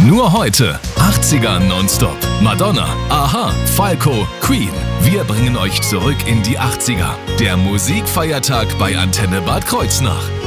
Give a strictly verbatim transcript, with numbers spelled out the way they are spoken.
Nur heute achtziger Nonstop. Madonna, Aha, Falco, Queen. Wir bringen euch zurück in die achtziger. Der Musikfeiertag bei Antenne Bad Kreuznach.